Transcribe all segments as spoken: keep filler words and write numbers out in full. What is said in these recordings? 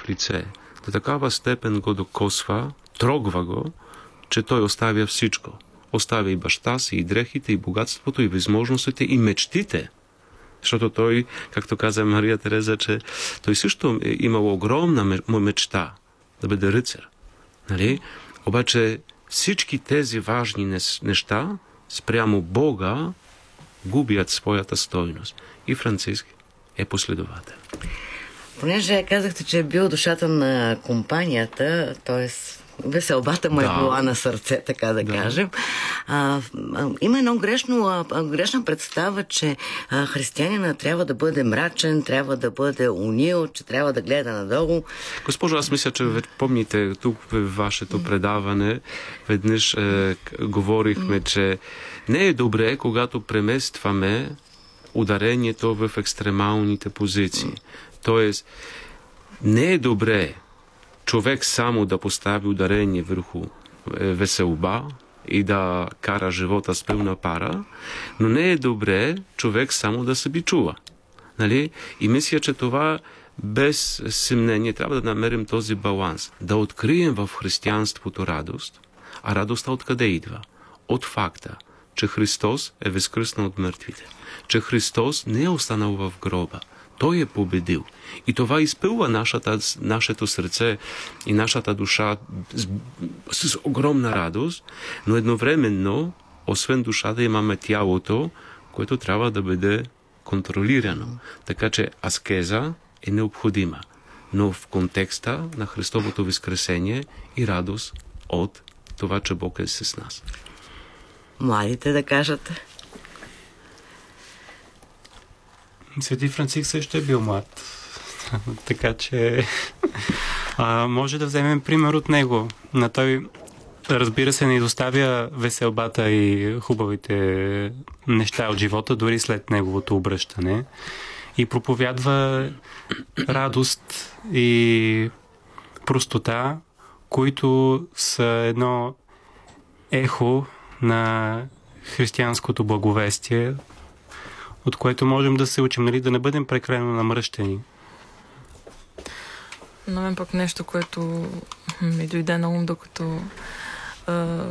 лице. До такава степен го докосва, трогва го, че той оставя всичко. Оставя и баща си, и дрехите, и богатството, и възможностите, и мечтите. Защото той, както каза Мария Тереза, че той също е имал огромна мечта да бъде рицар. Нали? Обаче всички тези важни неща спрямо Бога губят своята стойност. И Франциск е последовател. Понеже казахте, че е бил душата на компанията, т.е. веселбата му е да. била на сърце, така да, да. кажем. А, а, има едно грешно, а, грешна представа, че а, християнина трябва да бъде мрачен, трябва да бъде унил, че трябва да гледа надолу. Госпожо, аз мисля, че помните тук в вашето предаване веднъж е, говорихме, че не е добре, когато преместваме ударението в екстремалните позиции. Тоест, не е добре човек само да постави ударение върху веселба и да кара живота с пълна пара, но не е добре човек само да се бичува. Нали? И мисля, че това без съмнение трябва да намерим този баланс. Да открием в християнството радост, а радостта откъде идва? От факта, че Христос е възкръснал от мъртвите. Че Христос не е останал в гроба. Той е победил. И това изпълва нашата, нашето сърце и нашата душа с, с огромна радост, но едновременно, освен душата, имаме тялото, което трябва да бъде контролирано. Така че аскеза е необходима, но в контекста на Христовото възкресение и радост от това, че Бог е с нас. Младите да кажат. Свети Франциск също е бил млад. Така че а, може да вземем пример от него. На той, разбира се, не изоставя веселбата и хубавите неща от живота, дори след неговото обръщане. И проповядва радост и простота, които са едно ехо на християнското благовестие, от което можем да се учим, нали, да не бъдем прекалено намръщени. На мен пък нещо, което ми дойде на ум, докато а,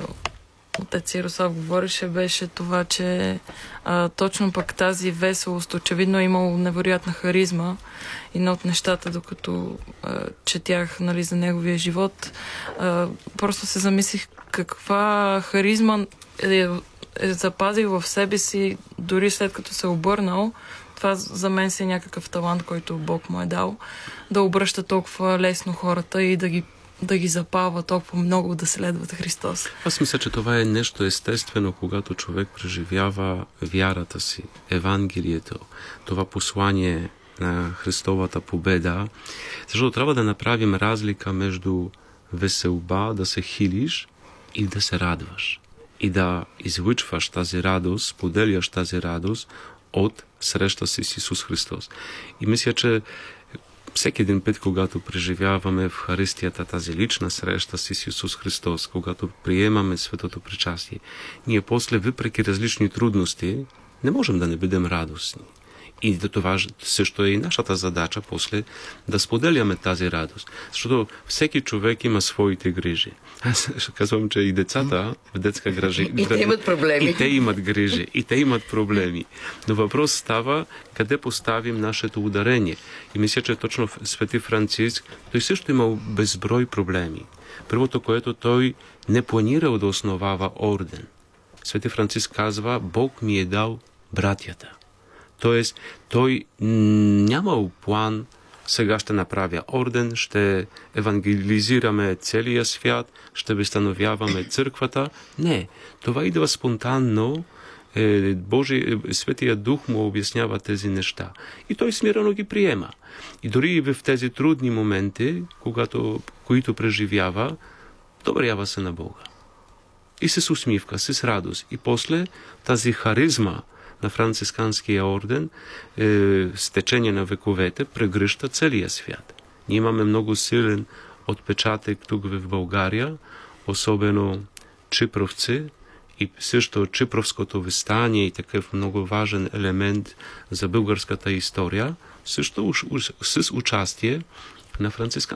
отец Ярослав говореше, беше това, че а, точно пък тази веселост очевидно е имал невероятна харизма и едно от нещата, докато а, четях, нали, за неговия живот, а, просто се замислих каква харизма е е запазил в себе си, дори след като се е обърнал. Това за мен си е някакъв талант, който Бог му е дал, да обръща толкова лесно хората и да ги, да ги запава толкова много да следват Христос. Аз мисля, че това е нещо естествено, когато човек преживява вярата си, Евангелието, това послание на Христовата победа, защото трябва да направим разлика между веселба, да се хилиш и да се радваш. И да излъчваш тази радост, споделяш тази радост от среща си с Исус Христос. И мисля, че всеки един път, когато преживяваме в Евхаристията тази лична среща с Исус Христос, когато приемаме светото причастие, ние после, въпреки различни трудности, не можем да не бъдем радостни. И това също е и нашата задача после да споделяме тази радост. Защото всеки човек има своите грижи. Аз ще казвам, че и децата в детска грижа... И те имат проблеми. И те имат грижи, и те имат проблеми. Но въпрос става къде поставим нашето ударение. И мисля, че точно Свети Франциск, той също имал безброй проблеми. Първото, което той не планирал да основава орден. Свети Франциск казва, Бог ми е дал братята. Тоест, той нямал план, сега ще направя орден, ще евангелизираме целия свят, ще възстановяваме църквата. Не, това идва спонтанно, е, Божий, Светия Дух му обяснява тези неща. И той смирено ги приема. И дори и в тези трудни моменти, когато, които преживява, доверява се на Бога. И с усмивка, с радост. И после тази харизма на францисканския орден е, с течение на вековете прегръща целия свят. Ние имаме много силен отпечатък тук в България, особено чипровци и също чипровското въстание и такъв много важен елемент за българската история, също с участие на францисканците.